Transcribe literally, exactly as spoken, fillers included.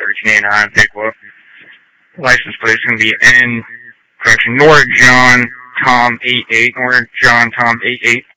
Canadian Iron Pickwa. License plate is going to be N, correction, Nora John Tom eight eight, Nora John Tom eight eight.